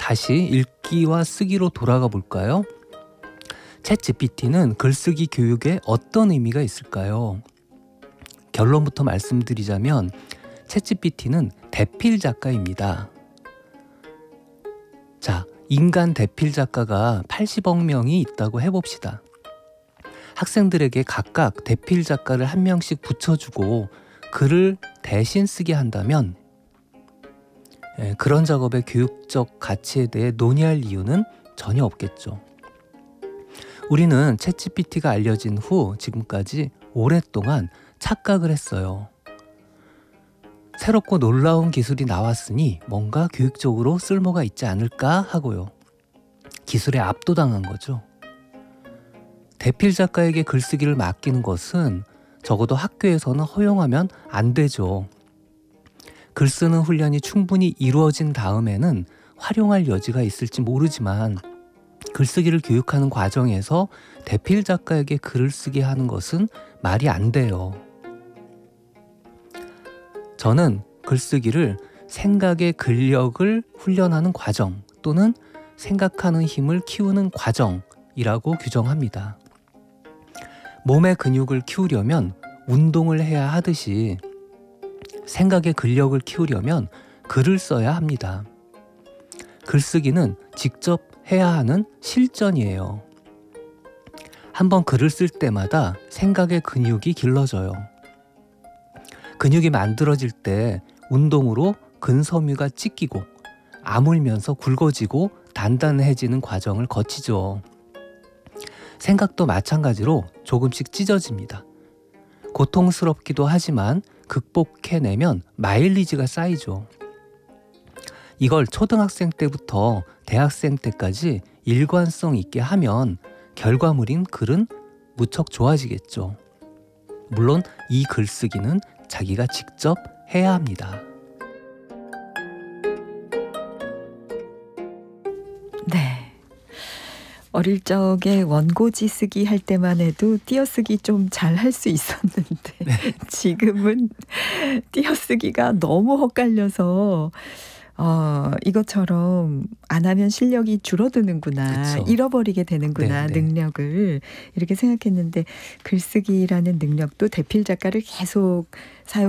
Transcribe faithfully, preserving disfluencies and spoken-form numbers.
다시 읽기와 쓰기로 돌아가 볼까요? 챗지피티는 글쓰기 교육에 어떤 의미가 있을까요? 결론부터 말씀드리자면 챗지피티는 대필 작가입니다. 자, 인간 대필 작가가 팔십억 명이 있다고 해봅시다. 학생들에게 각각 대필 작가를 한 명씩 붙여주고 글을 대신 쓰게 한다면 예, 그런 작업의 교육적 가치에 대해 논의할 이유는 전혀 없겠죠. 우리는 챗지피티가 알려진 후 지금까지 오랫동안 착각을 했어요. 새롭고 놀라운 기술이 나왔으니 뭔가 교육적으로 쓸모가 있지 않을까 하고요. 기술에 압도당한 거죠. 대필 작가에게 글쓰기를 맡기는 것은 적어도 학교에서는 허용하면 안 되죠. 글쓰는 훈련이 충분히 이루어진 다음에는 활용할 여지가 있을지 모르지만 글쓰기를 교육하는 과정에서 대필 작가에게 글을 쓰게 하는 것은 말이 안 돼요. 저는 글쓰기를 생각의 근력을 훈련하는 과정 또는 생각하는 힘을 키우는 과정이라고 규정합니다. 몸의 근육을 키우려면 운동을 해야 하듯이 생각의 근력을 키우려면 글을 써야 합니다. 글쓰기는 직접 해야 하는 실전이에요. 한번 글을 쓸 때마다 생각의 근육이 길러져요. 근육이 만들어질 때 운동으로 근섬유가 찢기고 아물면서 굵어지고 단단해지는 과정을 거치죠. 생각도 마찬가지로 조금씩 찢어집니다. 고통스럽기도 하지만 극복해내면 마일리지가 쌓이죠. 이걸 초등학생 때부터 대학생 때까지 일관성 있게 하면 결과물인 글은 무척 좋아지겠죠. 물론 이 글쓰기는 자기가 직접 해야 합니다. 네. 어릴 적에 원고지 쓰기 할 때만 해도 띄어쓰기 좀 잘 할 수 있었는데 네. 지금은 띄어쓰기가 너무 헛갈려서 어, 이것처럼 안 하면 실력이 줄어드는구나, 그쵸. 잃어버리게 되는구나, 네, 네. 능력을 이렇게 생각했는데 글쓰기라는 능력도 대필 작가를 계속 사용